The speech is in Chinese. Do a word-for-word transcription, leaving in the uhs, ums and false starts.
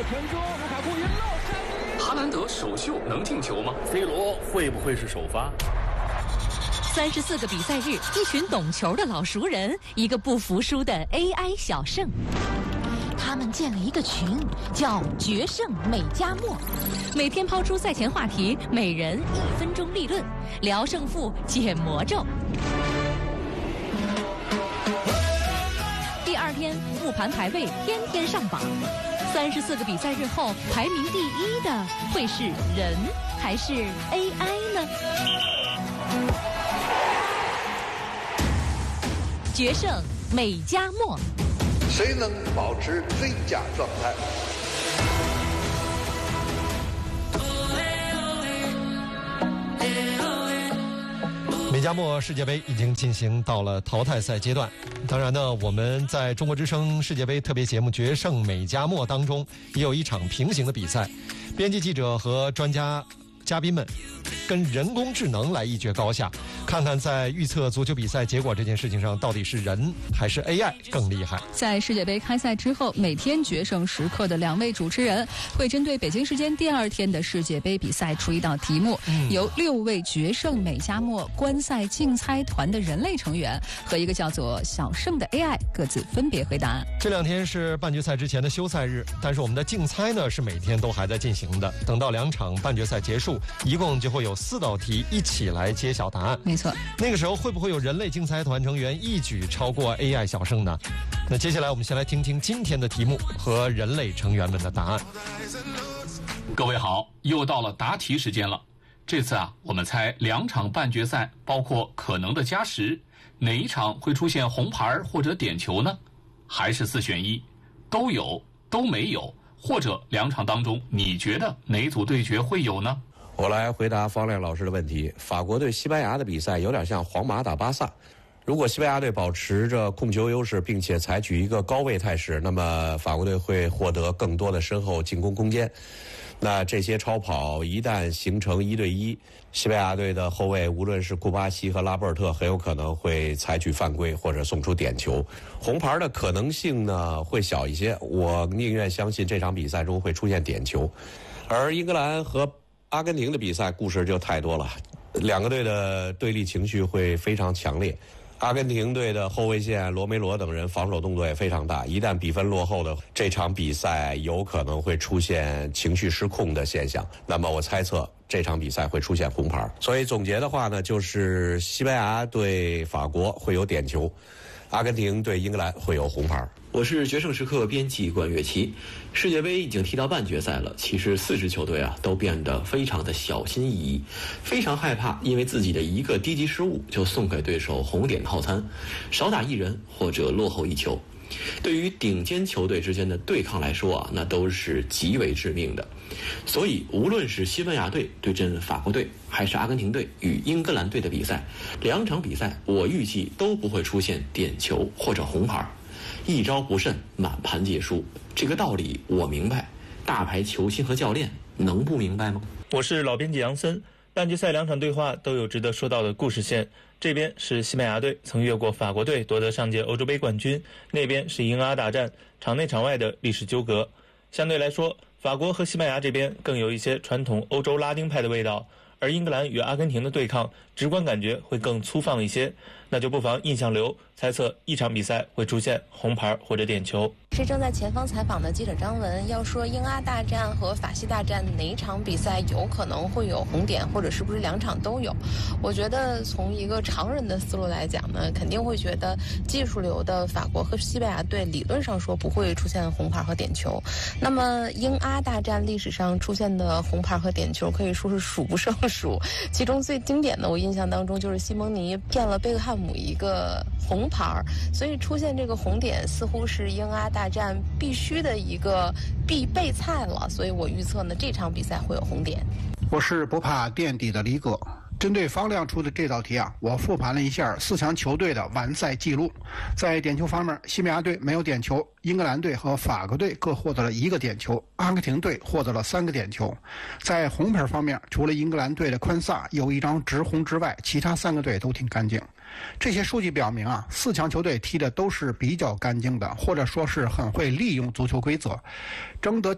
哈兰德首秀能进球吗 ？C 罗会不会是首发？ 三十四个比赛日，一群懂球的老熟人，一个不服输的 A I 小圣。他们建了一个群，叫“决胜美加墨”，每天抛出赛前话题，每人一分钟立论，聊胜负，解魔咒。第二天，复盘排位，天天上榜。三十四个比赛日后，排名第一的会是人还是 A I 呢？决胜美加墨， 谁能保持最佳状态？ 美加墨世界杯已经进行到了淘汰赛阶段，当然呢，我们在中国之声世界杯特别节目《决胜美加墨》当中，也有一场平行的比赛，编辑记者和专家嘉宾们跟人工智能来一决高下，看看在预测足球比赛结果这件事情上，到底是人还是 A I 更厉害。 在世界杯开赛之后，每天决胜时刻的两位主持人会针对北京时间第二天的世界杯比赛出一道题目，嗯、由六位决胜美加墨观赛竞猜团的人类成员和一个叫做小胜的 A I 各自分别回答。 这两天是半决赛之前的休赛日，但是我们的竞猜呢是每天都还在进行的。等到两场半决赛结束，一共就会有四道题一起来揭晓答案。 没错， 那个时候会不会有人类竞猜团成员一举超过 A I 小胜呢？那接下来我们先来听听今天的题目和人类成员们的答案。 各位好，又到了答题时间了。这次啊，我们猜两场半决赛，包括可能的加时，哪一场会出现红牌或者点球呢？还是四选一，都有，都没有，或者两场当中，你觉得哪组对决会有呢？ 我来回答方亮老师的问题。法国对西班牙的比赛有点像皇马打巴萨，如果西班牙队保持着控球优势，并且采取一个高位态势，那么法国队会获得更多的身后进攻空间。那这些超跑一旦形成一对一，西班牙队的后卫无论是库巴西和拉波尔特，很有可能会采取犯规或者送出点球，红牌的可能性呢会小一些。我宁愿相信这场比赛中会出现点球。而英格兰和阿根廷的比赛故事就太多了，两个队的对立情绪会非常强烈。阿根廷队的后卫线罗梅罗等人防守动作也非常大，一旦比分落后的这场比赛有可能会出现情绪失控的现象，那么我猜测这场比赛会出现红牌。所以总结的话呢，就是西班牙对法国会有点球，阿根廷对英格兰会有红牌。 我是决胜时刻编辑管乐琪。世界杯已经踢到半决赛了，其实四支球队啊都变得非常的小心翼翼，非常害怕因为自己的一个低级失误就送给对手红点套餐，少打一人或者落后一球。对于顶尖球队之间的对抗来说啊，那都是极为致命的。所以无论是西班牙队对阵法国队，还是阿根廷队与英格兰队的比赛，两场比赛我预计都不会出现点球或者红牌。一招不慎，满盘皆输。这个道理我明白，大牌球星和教练能不明白吗？ 我是老编辑杨森。半决赛两场对话都有值得说到的故事线，这边是西班牙队曾越过法国队夺得上届欧洲杯冠军，那边是英阿大战，场内场外的历史纠葛。相对来说，法国和西班牙这边更有一些传统欧洲拉丁派的味道，而英格兰与阿根廷的对抗直观感觉会更粗放一些，那就不妨印象流猜测一场比赛会出现红牌或者点球。 是正在前方采访的记者张文，要说英阿大战和法西大战哪一场比赛有可能会有红点，或者是不是两场都有？我觉得从一个常人的思路来讲呢，肯定会觉得技术流的法国和西班牙队理论上说不会出现红牌和点球。那么英阿大战历史上出现的红牌和点球可以说是数不胜数，其中最经典的我印象当中就是西蒙尼骗了贝克汉姆一个红牌，所以出现这个红点似乎是英阿大战必须的一个必备菜了，所以我预测呢这场比赛会有红点。 我是不怕垫底的李哥。针对方亮出的这道题啊，我复盘了一下四强球队的完赛记录。在点球方面，西班牙队没有点球，英格兰队和法国队各获得了一个点球，阿根廷队获得了三个点球。在红牌方面，除了英格兰队的宽萨有一张直红之外，其他三个队都挺干净。这些数据表明啊，四强球队踢的都是比较干净的，或者说是很会利用足球规则，争得